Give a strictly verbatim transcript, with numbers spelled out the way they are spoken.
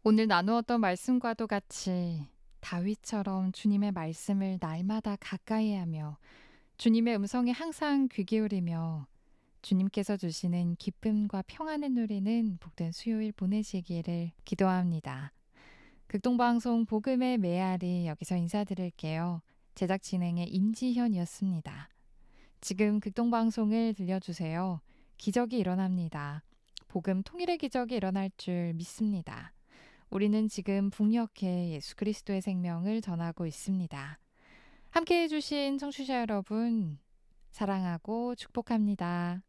오늘 나누었던 말씀과도 같이 다윗처럼 주님의 말씀을 날마다 가까이 하며 주님의 음성에 항상 귀 기울이며 주님께서 주시는 기쁨과 평안을 누리는 복된 수요일 보내시기를 기도합니다. 극동방송 복음의 메아리 여기서 인사드릴게요. 제작 진행의 임지현이었습니다. 지금 극동방송을 들려주세요. 기적이 일어납니다. 복음 통일의 기적이 일어날 줄 믿습니다. 우리는 지금 북녘에 예수 그리스도의 생명을 전하고 있습니다. 함께해 주신 청취자 여러분, 사랑하고 축복합니다.